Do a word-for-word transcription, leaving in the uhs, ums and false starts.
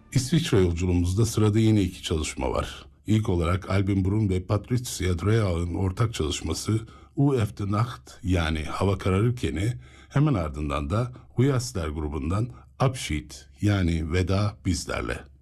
İsviçre yolculuğumuzda sırada yine iki çalışma var. İlk olarak Albin Brun ve Patricia Dreau'nun ortak çalışması U F the Nacht yani Hava Kararırken'i, hemen ardından da Huyasler grubundan Abschied yani Veda bizlerle.